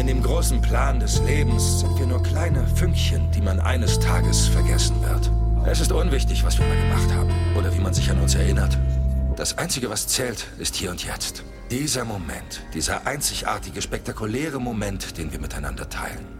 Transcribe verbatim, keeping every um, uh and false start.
dem großen Plan des Lebens sind wir nur kleine Fünkchen, die man eines Tages vergessen wird. Es ist unwichtig, was wir mal gemacht haben oder wie man sich an uns erinnert. Das Einzige, was zählt, ist hier und jetzt. Dieser Moment, dieser einzigartige, spektakuläre Moment, den wir miteinander teilen.